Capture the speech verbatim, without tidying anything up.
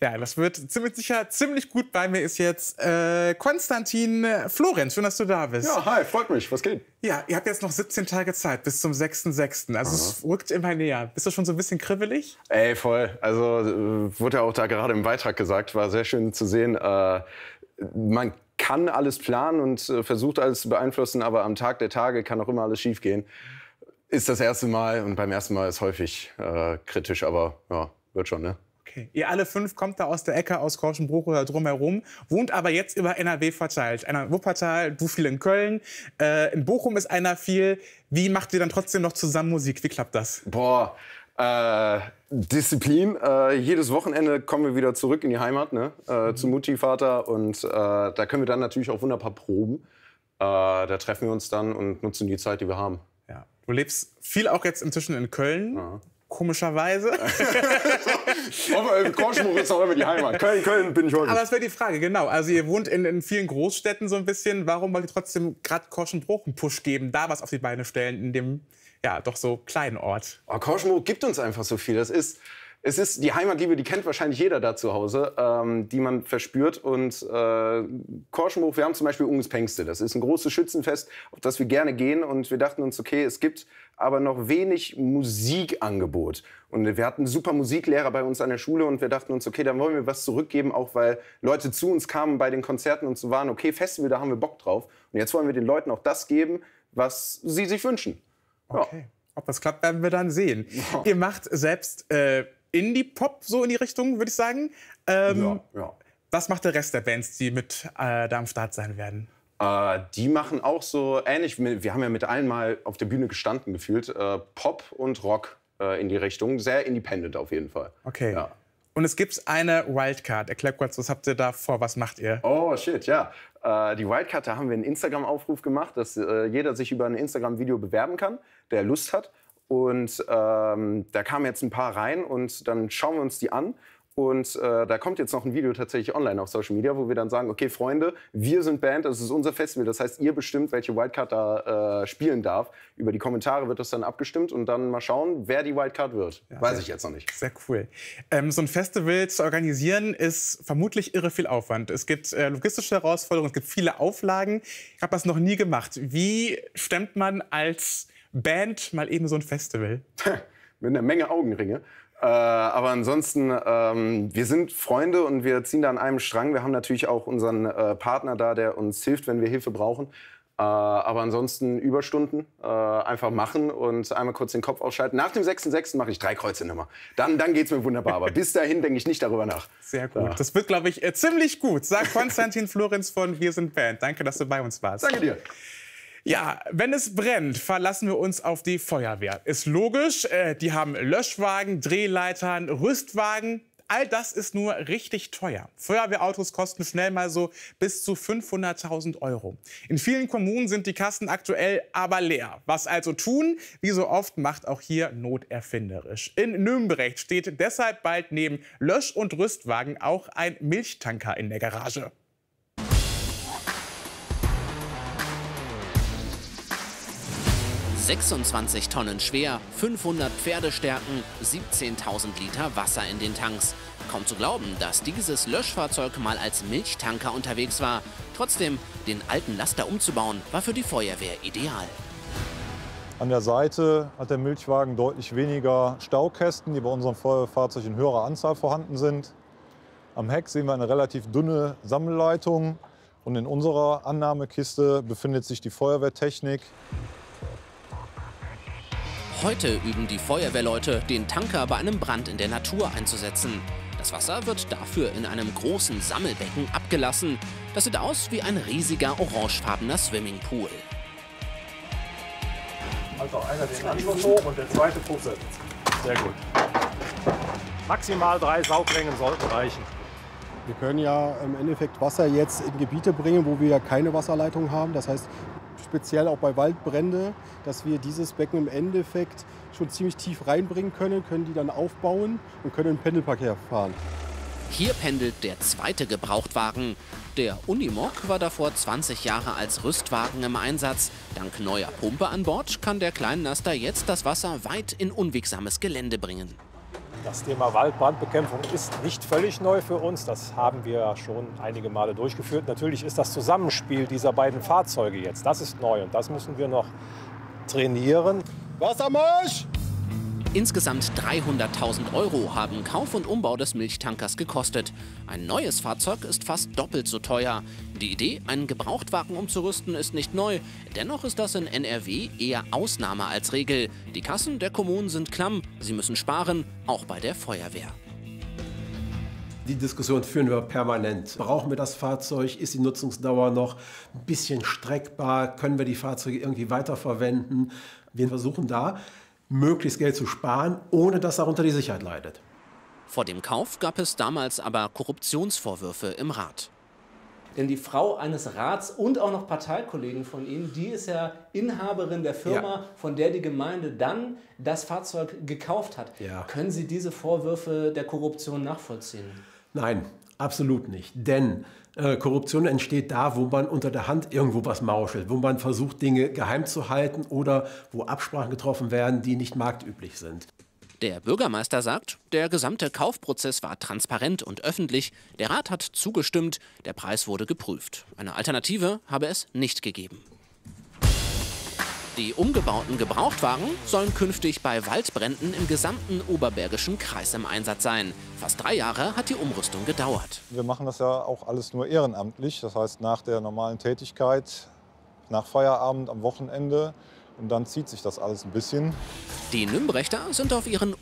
Ja, das wird ziemlich sicher ziemlich gut. Bei mir ist jetzt äh, Konstantin Florenz. Schön, dass du da bist. Ja, hi, freut mich. Was geht? Ja, ihr habt jetzt noch siebzehn Tage Zeit bis zum sechsten sechsten Also Aha. es rückt immer näher. Bist du schon so ein bisschen kribbelig? Ey, voll. Also äh, wurde ja auch da gerade im Beitrag gesagt, war sehr schön zu sehen. Äh, man kann alles planen und äh, versucht alles zu beeinflussen, aber am Tag der Tage kann auch immer alles schiefgehen. Ist das erste Mal und beim ersten Mal ist häufig äh, kritisch, aber ja, wird schon, ne? Okay. Ihr alle fünf kommt da aus der Ecke, aus Korschenbruch oder drumherum, wohnt aber jetzt über N R W verteilt. Einer in Wuppertal, du viel in Köln. Äh, in Bochum ist einer viel. Wie macht ihr dann trotzdem noch zusammen Musik? Wie klappt das? Boah, äh, Disziplin. Äh, jedes Wochenende kommen wir wieder zurück in die Heimat, ne? Äh, mhm. zu Mutti, Vater. Und äh, da können wir dann natürlich auch wunderbar proben. Äh, da treffen wir uns dann und nutzen die Zeit, die wir haben. Ja. Du lebst viel auch jetzt inzwischen in Köln. Ja. Komischerweise. Aber Korschenbruch ist auch immer die Heimat. Köln, Köln bin ich heute. Aber das wäre die Frage, genau. Also ihr wohnt in, in vielen Großstädten so ein bisschen. Warum wollt ihr trotzdem gerade Korschenbruch einen Push geben, da was auf die Beine stellen in dem, ja, doch so kleinen Ort? Oh, Korschenbruch gibt uns einfach so viel. Das ist, es ist die Heimatliebe, die kennt wahrscheinlich jeder da zu Hause, ähm, die man verspürt. Und äh, Korschenbruch, wir haben zum Beispiel Ungespengste. Das ist ein großes Schützenfest, auf das wir gerne gehen. Und wir dachten uns, okay, es gibt aber noch wenig Musikangebot. Und wir hatten super Musiklehrer bei uns an der Schule und wir dachten uns, okay, dann wollen wir was zurückgeben, auch weil Leute zu uns kamen bei den Konzerten und so waren, okay, Festival, da haben wir Bock drauf. Und jetzt wollen wir den Leuten auch das geben, was sie sich wünschen. Ja. Okay. Ob das klappt, werden wir dann sehen. Ja. Ihr macht selbst äh, Indie-Pop so in die Richtung, würde ich sagen. Ähm, ja, ja. Was macht der Rest der Bands, die mit äh, da am Start sein werden? Äh, die machen auch so ähnlich. Wir haben ja mit allen mal auf der Bühne gestanden gefühlt. Äh, Pop und Rock äh, in die Richtung. Sehr independent auf jeden Fall. Okay. Ja. Und es gibt eine Wildcard. Erklärt kurz, was habt ihr da vor? Was macht ihr? Oh, shit, ja. Äh, die Wildcard, da haben wir einen Instagram-Aufruf gemacht, dass äh, jeder sich über ein Instagram-Video bewerben kann, der Lust hat. Und ähm, da kamen jetzt ein paar rein und dann schauen wir uns die an. Und äh, da kommt jetzt noch ein Video tatsächlich online auf Social Media, wo wir dann sagen, okay, Freunde, wir sind Band, das ist unser Festival. Das heißt, ihr bestimmt, welche Wildcard da äh, spielen darf. Über die Kommentare wird das dann abgestimmt und dann mal schauen, wer die Wildcard wird. Ja, weiß ich jetzt noch nicht. Sehr cool. Ähm, so ein Festival zu organisieren ist vermutlich irre viel Aufwand. Es gibt äh, logistische Herausforderungen, es gibt viele Auflagen. Ich habe das noch nie gemacht. Wie stemmt man als Band mal eben so ein Festival? Mit einer Menge Augenringe. Äh, aber ansonsten, ähm, wir sind Freunde und wir ziehen da an einem Strang. Wir haben natürlich auch unseren äh, Partner da, der uns hilft, wenn wir Hilfe brauchen. Äh, aber ansonsten Überstunden äh, einfach machen und einmal kurz den Kopf ausschalten. Nach dem sechsten sechsten mache ich drei Kreuze nimmer. Dann, dann geht's mir wunderbar. Aber bis dahin denke ich nicht darüber nach. Sehr gut. Ja. Das wird, glaube ich, äh, ziemlich gut. Sagt Konstantin Florenz von Wir sind Band. Danke, dass du bei uns warst. Danke dir. Ja, wenn es brennt, verlassen wir uns auf die Feuerwehr. Ist logisch, äh, die haben Löschwagen, Drehleitern, Rüstwagen. All das ist nur richtig teuer. Feuerwehrautos kosten schnell mal so bis zu fünfhunderttausend Euro. In vielen Kommunen sind die Kassen aktuell aber leer. Was also tun? Wie so oft macht auch hier Not erfinderisch. In Nürnberg steht deshalb bald neben Lösch- und Rüstwagen auch ein Milchtanker in der Garage. sechsundzwanzig Tonnen schwer, fünfhundert Pferdestärken, siebzehntausend Liter Wasser in den Tanks. Kaum zu glauben, dass dieses Löschfahrzeug mal als Milchtanker unterwegs war. Trotzdem, den alten Laster umzubauen, war für die Feuerwehr ideal. An der Seite hat der Milchwagen deutlich weniger Staukästen, die bei unserem Feuerwehrfahrzeug in höherer Anzahl vorhanden sind. Am Heck sehen wir eine relativ dünne Sammelleitung. Und in unserer Annahmekiste befindet sich die Feuerwehrtechnik. Heute üben die Feuerwehrleute, den Tanker bei einem Brand in der Natur einzusetzen. Das Wasser wird dafür in einem großen Sammelbecken abgelassen. Das sieht aus wie ein riesiger orangefarbener Swimmingpool. Also einer den Anschluss hoch und der zweite Pusse. Sehr gut. Maximal drei Sauglängen sollten reichen. Wir können ja im Endeffekt Wasser jetzt in Gebiete bringen, wo wir keine Wasserleitung haben. Das heißt, speziell auch bei Waldbränden, dass wir dieses Becken im Endeffekt schon ziemlich tief reinbringen können, können die dann aufbauen und können im Pendelverkehr fahren. Hier pendelt der zweite Gebrauchtwagen. Der Unimog war davor zwanzig Jahre als Rüstwagen im Einsatz. Dank neuer Pumpe an Bord kann der Kleinlaster jetzt das Wasser weit in unwegsames Gelände bringen. Das Thema Waldbrandbekämpfung ist nicht völlig neu für uns. Das haben wir schon einige Male durchgeführt. Natürlich ist das Zusammenspiel dieser beiden Fahrzeuge jetzt, das ist neu und das müssen wir noch trainieren. Wassermarsch! Insgesamt dreihunderttausend Euro haben Kauf und Umbau des Milchtankers gekostet. Ein neues Fahrzeug ist fast doppelt so teuer. Die Idee, einen Gebrauchtwagen umzurüsten, ist nicht neu. Dennoch ist das in N R W eher Ausnahme als Regel. Die Kassen der Kommunen sind klamm. Sie müssen sparen, auch bei der Feuerwehr. Die Diskussion führen wir permanent. Brauchen wir das Fahrzeug? Ist die Nutzungsdauer noch ein bisschen streckbar? Können wir die Fahrzeuge irgendwie weiterverwenden? Wir versuchen da, möglichst Geld zu sparen, ohne dass darunter die Sicherheit leidet. Vor dem Kauf gab es damals aber Korruptionsvorwürfe im Rat. Denn die Frau eines Rats und auch noch Parteikollegen von Ihnen, die ist ja Inhaberin der Firma, ja, von der die Gemeinde dann das Fahrzeug gekauft hat. Ja. Können Sie diese Vorwürfe der Korruption nachvollziehen? Nein, absolut nicht. Denn äh, Korruption entsteht da, wo man unter der Hand irgendwo was mauschelt, wo man versucht, Dinge geheim zu halten oder wo Absprachen getroffen werden, die nicht marktüblich sind. Der Bürgermeister sagt, der gesamte Kaufprozess war transparent und öffentlich. Der Rat hat zugestimmt, der Preis wurde geprüft. Eine Alternative habe es nicht gegeben. Die umgebauten Gebrauchtwagen sollen künftig bei Waldbränden im gesamten Oberbergischen Kreis im Einsatz sein. Fast drei Jahre hat die Umrüstung gedauert. Wir machen das ja auch alles nur ehrenamtlich, das heißt nach der normalen Tätigkeit, nach Feierabend, am Wochenende. Und dann zieht sich das alles ein bisschen. Die Nümbrechter sind auf ihren